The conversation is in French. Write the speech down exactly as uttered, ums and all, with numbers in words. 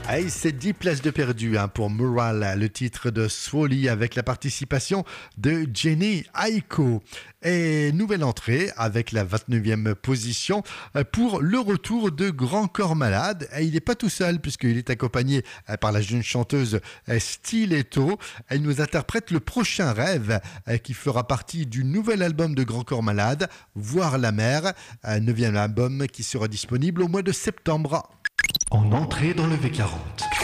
Hey, c'est dix places de perdu hein, pour Mural, le titre de Swally avec la participation de Jenny Aiko. Et nouvelle entrée avec la vingt-neuvième position euh, pour le retour de Grand Corps Malade. Et il n'est pas tout seul puisqu'il est accompagné euh, par la jeune chanteuse euh, Stiletto. Elle nous interprète le prochain rêve euh, qui fera partie du nouvel album de Grand Corps Malade, Voir la mer, un neuvième album qui sera disponible au mois de septembre. En entrée dans le V quarante.